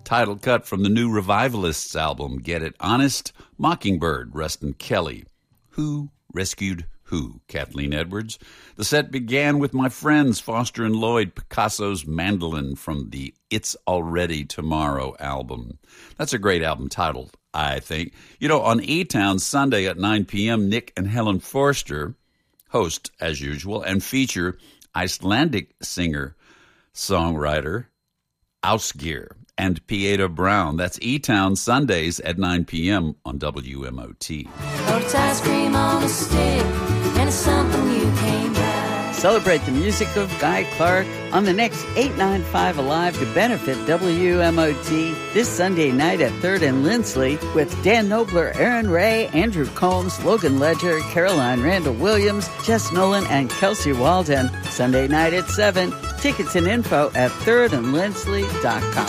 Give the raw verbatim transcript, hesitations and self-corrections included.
title cut from the new Revivalists album, Get It Honest, Mockingbird, Rustin Kelly. Who Rescued Who? Kathleen Edwards. The set began with my friends Foster and Lloyd, Picasso's Mandolin from the It's Already Tomorrow album. That's a great album title, I think. You know, on E-Town Sunday at nine p.m., Nick and Helen Forster host, as usual, and feature Icelandic singer, songwriter, Ásgeir and Pieta Brown. That's E-Town Sundays at nine p.m. on W M O T. Lotus ice cream on a stick, and it's something you can't buy. Celebrate the music of Guy Clark on the next eight ninety-five Alive to benefit W M O T this Sunday night at third and Lindsley with Dan Knobler, Aaron Ray, Andrew Combs, Logan Ledger, Caroline Randall Williams, Jess Nolan, and Kelsey Walden. Sunday night at seven. Tickets and info at third and lindsley dot com.